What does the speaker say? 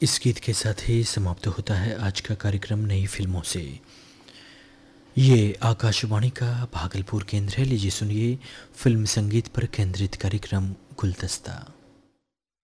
इस गीत के साथ ही समाप्त होता है आज का कार्यक्रम नई फिल्मों से। ये आकाशवाणी का भागलपुर केंद्र है। लीजिए सुनिए फिल्म संगीत पर केंद्रित कार्यक्रम गुलदस्ता।